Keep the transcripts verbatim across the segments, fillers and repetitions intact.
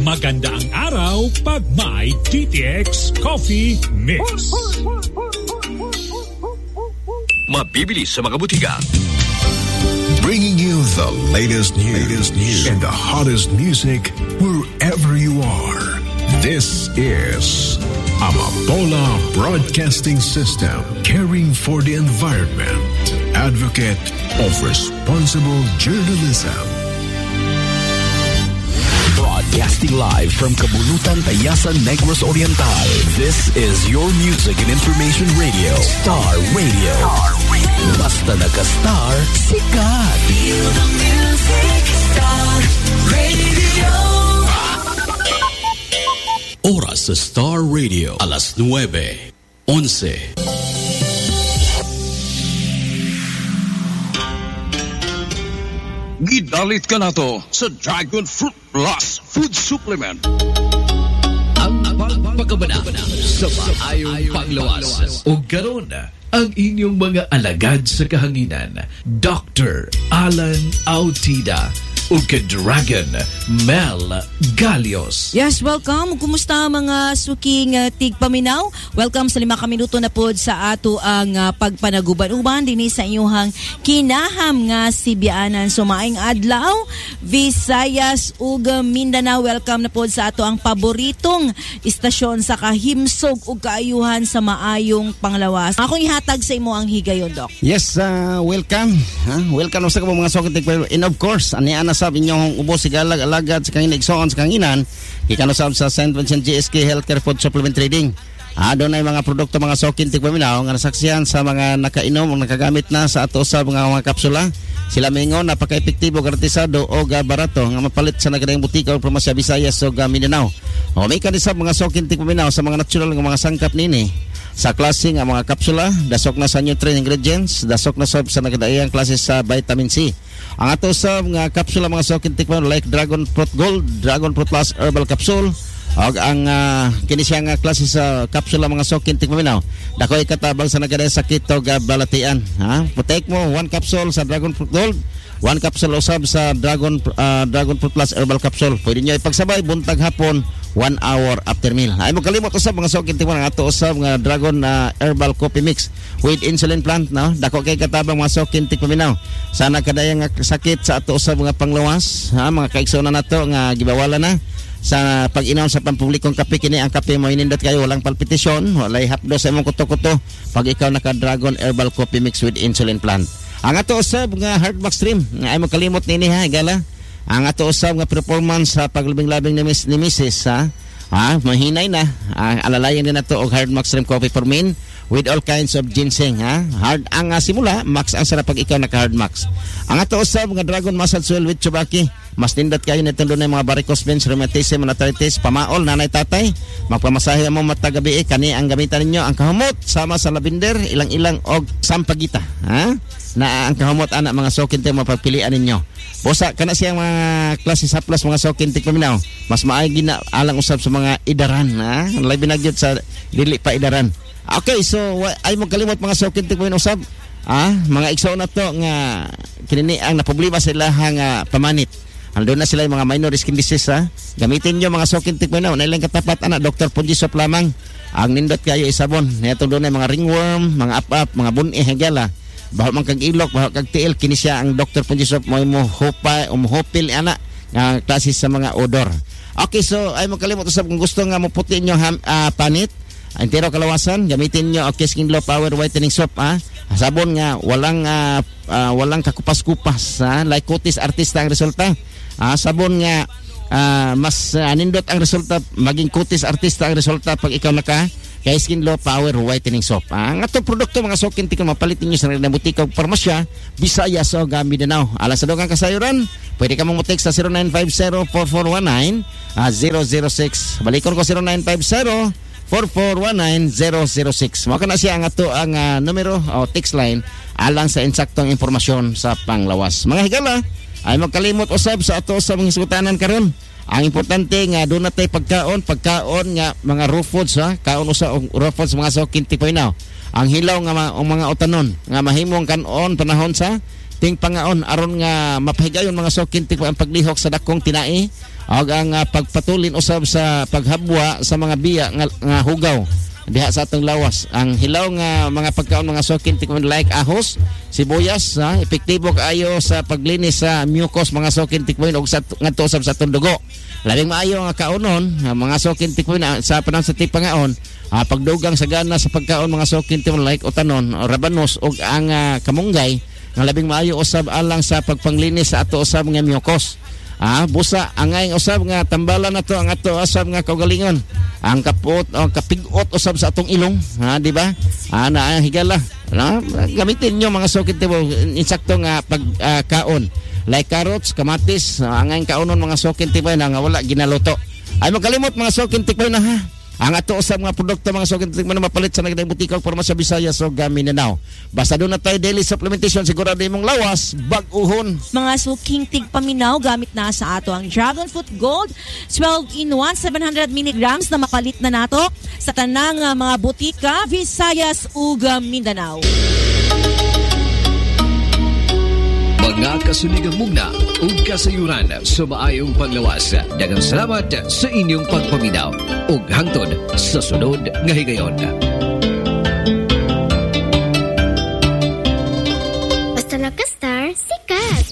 Maganda ang araw pag may D T X Coffee Mix. Mabibili sa mga butika. Bringing you the latest news, latest news and the hottest music wherever you are. This is Amapola Broadcasting System, caring for the environment, advocate of responsible journalism. Broadcasting live from Kabulutan, Tayasan, Negros Oriental. This is your music and information radio, Star Radio. Star Radio. Basta naka-star, sikat. Feel the music, Star Radio. Oras sa Star Radio, alas nuwebe, onse. Gidalit ka na to sa Dragon Fruit Plus Food Supplement. Ang pagpagabana sa maayong panglawas. O karon ang inyong mga alagad sa kahanginan, Doctor Alan Autida o ka-Dragon Mel Galios. Yes, welcome. Kumusta mga suking uh, tigpaminaw? Welcome sa lima ka minuto na pod sa ato ang uh, pagpanaguban-uban dinhi sa inyong kinaham nga Sibianan. So maayong adlaw, Visayas ug Mindanao. Welcome na pod sa ato ang paboritong istasyon sa kahimsog ug kaayuhan sa maayong panglawas. Akong ihatag sa imo ang higayon, Doc. Yes, uh, welcome. Huh? Welcome sa mga suking tigpaminaw. And of course, ani ana sab inyong ubos sigalag alagad sa kangin igsoon sa kanginan ikanusab sa Saint Vincent G S K Healthcare Food Supplement Trading. Ah, doon ay mga produkto mga sokin tigpaminaw nga nasaksihan sa mga nakainom o nakagamit na sa ato sa mga mga kapsula. Sila mingon napaka-epektibo, garantisado o barato nga mapalit sa nagadayang butika o promasya Visayas o Mindanao. O may kanisab mga sokin tigpaminaw sa mga natural nga mga sangkap nini. Sa klase nga mga kapsula, dasok na sa nutrient ingredients, dasok na sab sa nagadayang klase sa vitamin C. Ang ato sa mga kapsula mga sokin tikman like Dragon Fruit Gold, Dragon Fruit Plus Herbal Capsule, og ang uh, kini siya nga klase sa kapsula mga sokin tikman dako ikatabang sa nagadayang sakit o balatian. Ha? Take mo one capsule sa Dragon Fruit Gold, one capsule usab sa Dragon uh, Dragon Fruit Plus Herbal Capsule. Pwede niyo ipagsabay buntag hapon one hour after meal. Ay mo kalimot usab mga sokin tikman ang ato usab nga Dragon uh, Herbal Coffee Mix with insulin plant, no? Dako kay katabang mga sokin tikman. Sana kadayang sakit sa ato usab mga panglawas, ha, mga kaigsoon na nato nga gibawalan na sa pag-inom sa pampublikong kape. Kini ang kape mo inindot kayo, walang palpitasyon, walay hapdo sa imong kuto-kuto pag ikaw naka Dragon Herbal Coffee Mix with insulin plant. Ang ato usab nga Heartmax Stream, nga ay mo kalimot nini ha, igala. Ang ato usab nga performance sa paglabing-labing ni Miss ni Missus ha. Ha, mahinay na. Ah, alalayan din nato og Heartmax Stream Coffee for Men with all kinds of ginseng ha. Hard ang uh, simula, max ang sarap pag ikaw naka Heartmax. Ang ato usab nga Dragon Muscle Soil with Chubaki. Mas nindot kayo nitong doon mga varicose veins, rheumatism, arthritis, pamaol, nanay, tatay. Magpamasahe mo matagabi eh, kani ang gamitan ninyo ang kahumot sama sa lavender, ilang-ilang og sampagita. Ha? Na ang kahumot anak mga sokin tayo mapagpilian ninyo. Bosa, kana siyang mga klase sa plus mga sokin tikpaminaw. Mas maay gina alang usab sa mga idaran. Ha? Labi na gyud sa dili pa idaran. Okay, so ay mo kalimot mga sokin tikpaminaw usab. Ah, mga igsoon na to nga kinini ang naproblema sila nga pamanit. Andun na sila yung mga minor skin disease ha. Gamitin nyo mga sokin tikpaminaw. Nailang katapat anak, Doctor Punjisop lamang. Ang nindot kayo isabon. Netong doon ay mga ringworm, mga ap-ap, mga buni, hagala. Bahal man kag ilok, bahal kag tiil. Kini siya ang Doctor Punjisop mo mo hopa, umuhopil anak. Nga klase sa mga odor. Okay, so ay mo kalimot usab kung gusto nga mo puti nyo ham, uh, panit. Entero kalawasan, gamitin nyo okay Skin Glow Power Whitening Soap ha. Sabon nga walang uh, uh, walang kakupas-kupas ha. Like Cutis Artista ang resulta. Ah, sabon nga uh, mas uh, nindot ang resulta, maging Cutis Artista ang resulta pag ikaw naka kay Skin Glow Power Whitening Soap. Ah, ang atong produkto mga sokin tikon mapalitin niyo sa mga butika ug parmasya Visayas o Mindanao. Alas sa dugang kasayuran, pwede ka mong text sa zero nine five zero four four one nine zero zero six. Balikon ko zero nine five zero four four one nine zero zero six. Mao kana siya ang ato ang uh, numero o text line alang sa insaktong impormasyon sa panglawas. Mga higala, ay magkalimot usab sa ato sa mga sugutanan karon. Ang importante nga doon natay pagkaon, pagkaon nga mga raw foods ha, kaon usa og raw foods mga sokin tikpaminaw. Ang hilaw nga ma, mga utanon nga mahimong kanon panahon sa ting pangaon aron nga mapahigayon mga sokin tikpa ang paglihok sa dakong tinai ug ang uh, pagpatulin usab sa paghabwa sa mga biya nga, nga hugaw diha sa atong lawas. Ang hilaw nga mga pagkaon mga sokin tikman like ahos, sibuyas, ha, epektibo kaayo sa paglinis sa mucus mga sokin tikman og sa ngadto usab sa atong dugo. Labing maayo nga kaonon mga sokin tikman sa panahon sa tipangaon, uh, pagdugang sagana sa pagkaon mga sokin tikman like utanon, rabanos og ang uh, kamunggay nga labing maayo usab alang sa pagpanglinis sa ato usab nga mucus. Ah, busa angay usab nga tambalan nato ang ato usab nga kaugalingon. Ang kapot o kapigot usab sa atong ilong, ha, di ba? Ana ah, higala. Na, gamitin nyo mga sokit tibo insakto nga pagkaon. Uh, like carrots, kamatis, uh, angay kaonon mga sokit tibo na nga wala ginaluto. Ay magkalimot mga sokit tibo na ha. Ang ato usab nga produkto mga sokit tibo na mapalit sa nagdang butika para sa Bisaya so Mindanao. Basta doon na tayo daily supplementation sigurado imong lawas bag-uhon. Mga suking tigpaminaw gamit na sa ato ang Dragon Fruit Gold twelve in one seven hundred milligrams na makalit na nato sa tanang uh, mga butika Visayas ug Mindanao. Mga kasunigang mugna ug kasayuran sa maayong paglawas. Daghang salamat sa inyong pagpaminaw ug hangtod sa sunod nga higayon. Basta nagka-star, sikat!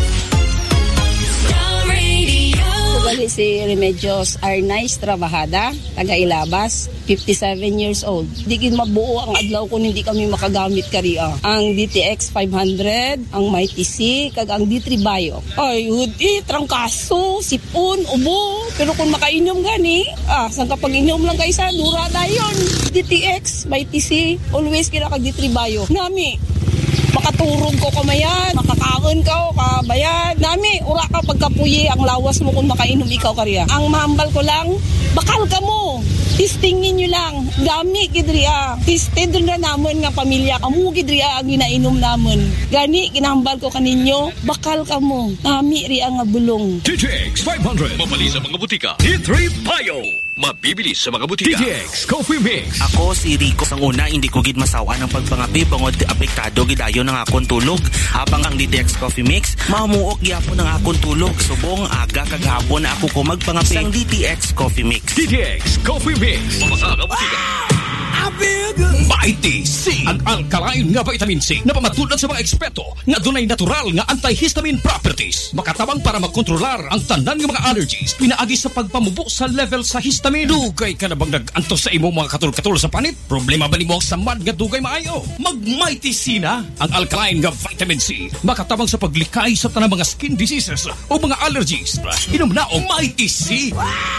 Bali si Remedios Arnaiz Trabajada, taga Ilabas, fifty-seven years old. Di gid mabuo ang adlaw kung hindi kami makagamit kariya. Ang D T X five hundred, ang Mighty C, kag ang D three Bio. Ay, udi, trangkaso, sipon, ubo. Pero kung makainom gani, ah, saan kapag inom lang kayo sa dura dayon. D T X, Mighty C, always kina kag D three Bio. Nami, makaturog ko kamayan, makakaon ka o kabayan. Nami, ura ka pagkapuyi ang lawas mo kung makainom ikaw kariya. Ang mahambal ko lang, bakal ka mo. Tistingin nyo lang. Gami, gidriya. Tisted na naman nga pamilya. Amu, gidriya ang ginainom naman. Gani, kinahambal ko kaninyo, bakal ka mo. Nami, riya nga bulong. D T X five hundred. Mapali sa mga butika. D three Bio. Mabibili sa mga butika. D T X Coffee Mix. Ako si Rico. Sang una, hindi ko gid masawa ng pagpangapi bangod apektado gidayo ng akong tulog. Habang ang D T X Coffee Mix, mamuok gyapon ng akong tulog. Subong aga kag hapon na ako ko magpangapi sang D T X Coffee Mix. D T X Coffee Mix. Mapasaka butika. Mighty C, ang alkaline nga vitamin C na pamatulad sa mga eksperto nga dunay natural nga antihistamine properties. Makatabang para makontrolar ang tanan nga mga allergies pinaagi sa pagpamubo sa level sa histamine. Dugay ka na bang nag-antos sa imong mga katul-katul sa panit? Problema ba nimo sa mad nga dugay maayo? Mag Mighty C na, ang alkaline nga vitamin C. Makatabang sa paglikay sa tanang mga skin diseases o mga allergies. Inom na o Mighty C.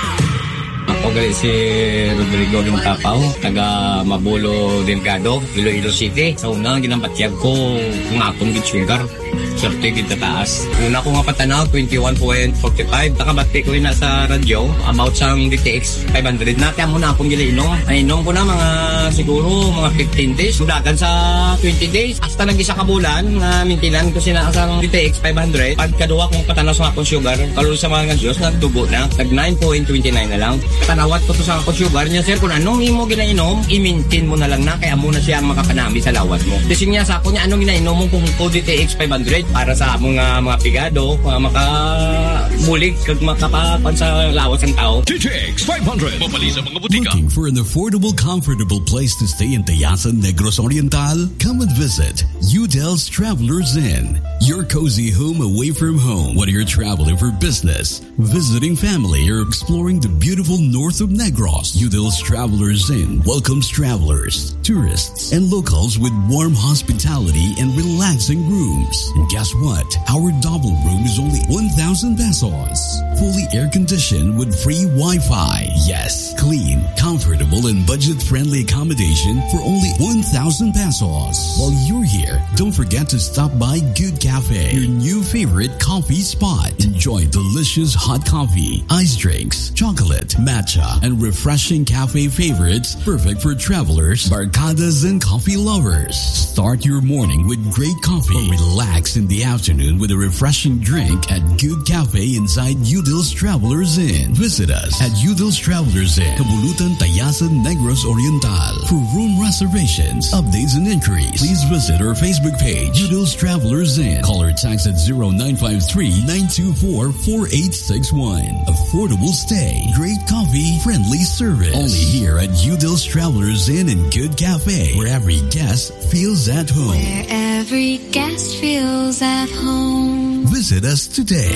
Ako gali si Rodrigo Limtapaw, taga Mabulo Delgado, Iloilo City. Sa una, ginampatyag ko ng akong gid sugar. Swerte gid tataas. Una ko nga patanaw, twenty-one point four five. Nakabati ko na sa radyo about sa D T X five hundred. Natiyam mo na akong gilinom. Ay, inom ko na mga siguro mga fifteen days. Dagan sa twenty days. Hasta nag-isa ka bulan, nga mintilan ko sina ang D T X five hundred. Pagkaduwa kong patanaw sa akong sugar, kalula sa mga Diyos, nagtubo na. Nag nine point two nine na lang. Tanawat ko to sa akong sugar niya, sir, kung anong imo ginainom, i-maintain mo na lang na, kaya muna siya makakanami sa lawat mo. Kasi niya sa ako niya, anong ginainom mo kung D T X five hundred para sa mga mga pigado, mga makabulig, kag makapapan sa lawas ng tao. D T X five hundred, mapali sa mga butika. Looking for an affordable, comfortable place to stay in Tayasan, Negros Oriental? Come and visit Udel's Travelers Inn. Your cozy home away from home. Whether you're traveling for business, visiting family, or exploring the beautiful north of Negros, Udel's Travelers Inn welcomes travelers, tourists, and locals with warm hospitality and relaxing rooms. And guess what? Our double room is only one thousand pesos. Fully air-conditioned with free Wi-Fi. Yes, clean, comfortable, and budget-friendly accommodation for only one thousand pesos. While you're here, don't forget to stop by Good Cafe, your new favorite coffee spot. Enjoy delicious hot coffee, ice drinks, chocolate, matcha, and refreshing cafe favorites perfect for travelers, barcadas, and coffee lovers. Start your morning with great coffee or relax in the afternoon with a refreshing drink at Good Cafe inside Udall Udil's Travelers Inn. Visit us at Udil's Travelers Inn, Kabulutan, Tayasan, Negros Oriental. For room reservations, updates and inquiries, please visit our Facebook page, Udil's Travelers Inn. Call or text at zero nine five three, nine two four, four eight six one. Affordable stay, great coffee, friendly service. Only here at Udil's Travelers Inn and Good Cafe, where every guest feels at home. Where every guest feels at home. Visit us today.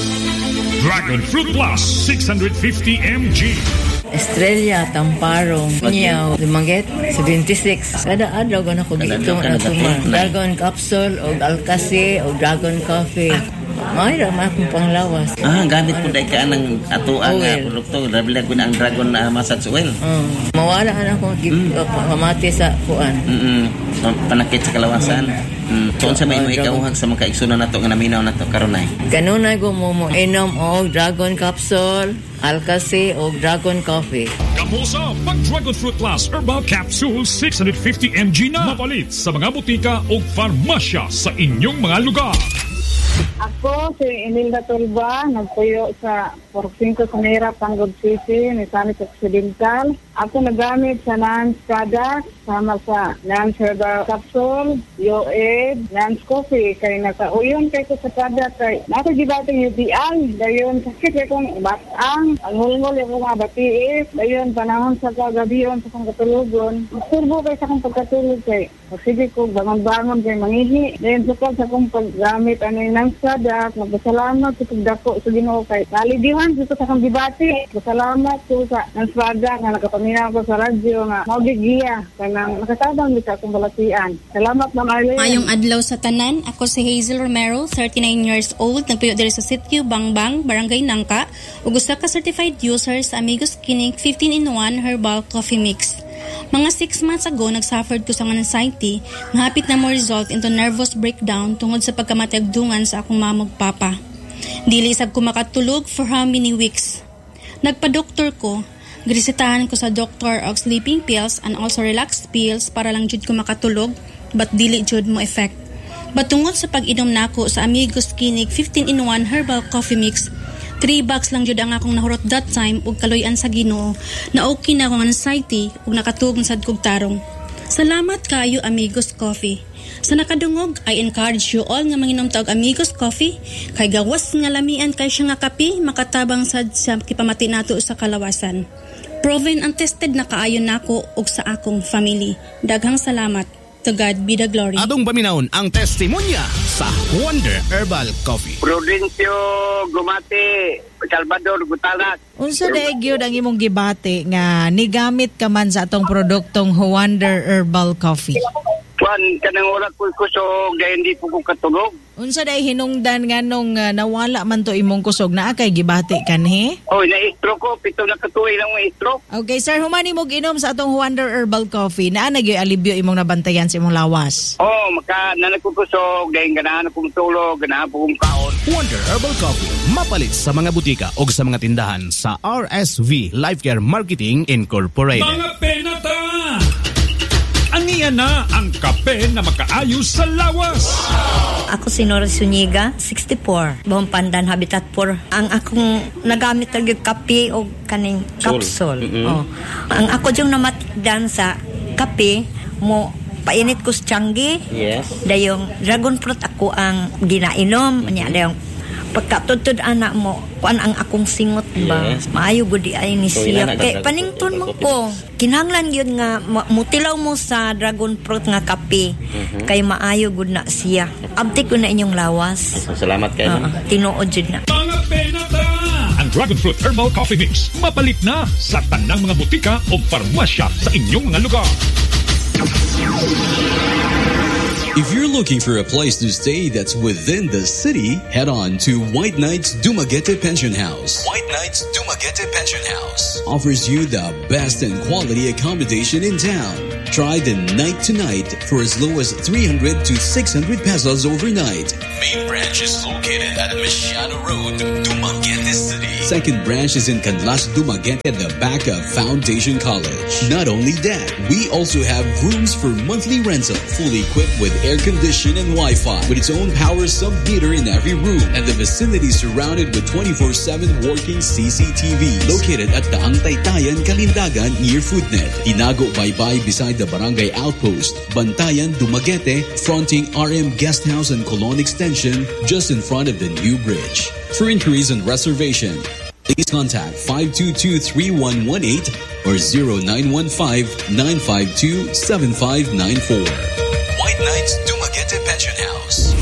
Dragon Fruit Plus six hundred fifty milligrams. Estrella, Tamparong, Niyaw, Dumaguete, seventy-six. Kada adlaw ko na ko dito na tuman. Dragon Capsule, o Alcasi, o Dragon Coffee. Ay, ramah akong panglawas. Ah, gamit ko dahil ka ng atuang uh, produkto. Nabila ko na ang Dragon uh, Massage Oil. Uh, mawala ka na akong mm. uh, pamati sa kuan. Mm-mm. So, panakit sa kalawasan. Mm. So, sa may uh, may kauhag sa mga kaigsunan na to, nga naminaw na to, karunay. Ganunay ko mo mo inom o Dragon Capsule, Alcasi o Dragon Coffee. Kamusa, pag Dragon Fruit Plus Herbal Capsule six hundred fifty milligrams na mapalit sa mga butika o farmasya sa inyong mga lugar. Ako, si Imelda Tulba, nagpuyo sa Porcinco Sanera, Panggod City, Misamis Occidental. Ako nagamit sa Nance Product, sama sa Nance Herbal Capsule, Yoed, Nance Coffee. Kaya nakauyon kay ko sa product, kay nakagibatang U T I. Dayon, sakit kay kong batang, ang hulngol yung mga batiis. Dayon, panahon sa kagabiyon sa kong katulugon. Turbo kay sa kong pagkatulog kay. Sige ko, bangon-bangon kay mangihi. Dayon, sukal sa kong paggamit, ano yung Nance Product, magpasalamat sa pagdako sa Ginoo kay nalidiwan dito sa kong dibati. Pasalamat ko sa Nance Product na nakapaminaw ko sa radyo nga maubigiya kanang nakatabang dito akong balatian. Salamat Ma'am Arlene. Mayong adlaw sa tanan, ako si Hazel Romero, thirty-nine years old, nagpuyo diri sa Sitio Bangbang, Barangay Nangka, ug usa ka certified user sa Amigos Clinic fifteen in one Herbal Coffee Mix. Mga six months ago, nagsuffered ko sa anxiety nga hapit na mo result into nervous breakdown tungod sa pagkamatagdungan sa akong mamog papa. Dili sab ko makatulog for how many weeks. Nagpa-doktor ko, grisitahan ko sa doktor og sleeping pills and also relax pills para lang jud ko makatulog, but dili jud mo effect. But tungod sa pag-inom nako sa Amigos Clinic fifteen in one Herbal Coffee Mix, three bucks lang jud ang akong nahurot that time ug kaloy-an sa Ginoo na okay na akong anxiety ug nakatug sad kog tarong. Salamat kayo Amigos Coffee. Sa nakadungog, I encourage you all nga manginom ta og Amigos Coffee kay gawas nga lamian kay siya nga kape makatabang sad sa kipamati nato sa kalawasan. Proven and tested na kaayo nako ug sa akong family. Daghang salamat. To God be the glory. Adong paminawon ang testimonya sa Wonder Herbal Coffee. Prudencio Gumati, Salvador Gutalat. Unsa daig gyud ang imong gibati nga nigamit ka man sa atong produktong Wonder Herbal Coffee? Kuan kanang ora ko kusog dahil hindi po ko katulog. Unsa day hinungdan nga nung uh, nawala man to imong kusog naa kay gibati kanhi? Oh, na-stroke ko, pito na katuig lang mo stroke. Okay, sir, humani mo ginom sa atong Wonder Herbal Coffee. Naa nagyoy alibyo imong nabantayan sa imong lawas. Oh, maka nanagkukusog dahil ganahan akong tulog, ganahan po kong kaon. Wonder Herbal Coffee, mapalit sa mga butika o sa mga tindahan sa R S V Life Care Marketing Incorporated. Mga penata! Aniya na ang kape na makaayo sa lawas. Ako si Nora Zuniga, sixty-four, Buong Pandan, Habitat four. Ang akong nagamit talaga kape o kaning capsule. Mm-hmm. Oh. Ang ako yung namatdan sa kape mo, painit ko sa Changi. Yes. Dayong dragon fruit ako ang ginainom. Mm-hmm. Dayong pagkatutod anak mo, kuan ang akong singot ba? Yes. Maayo gudi ay ni so, siya. Kay panington mo ko. Kinahanglan yun nga mutilaw mo sa dragon fruit nga kape. Mm-hmm. Kay maayo gud na siya. Abti ko na inyong lawas. Salamat kayo. Uh, tinuod jud na. Mga penata! Ang Dragon Fruit Herbal Coffee Mix mapalit na sa tanang mga butika o farmasya sa inyong mga lugar. If you're looking for a place to stay that's within the city, head on to White Knights Dumaguete Pension House. White Knights Dumaguete Pension House offers you the best and quality accommodation in town. Try the night to night for as low as three hundred to six hundred pesos overnight. Main branch is located at Mesiano Road, Dumaguete City. Second branch is in Canlas, Dumaguete at the back of Foundation College. Not only that, we also have rooms for monthly rental, fully equipped with air-conditioned and Wi-Fi with its own power sub-meter in every room and the vicinity surrounded with twenty-four seven working C C T Vs. Located at Daang Taytayan, Kalindagan near Foodnet. Tinago Baybay beside the Barangay Outpost. Bantayan, Dumaguete, fronting R M Guest House and Colon Extension just in front of the new bridge. For inquiries and reservation, please contact five two two, three one one eight or zero nine one five, nine five two, seven five nine four. White Knights Dumaguete Pension House.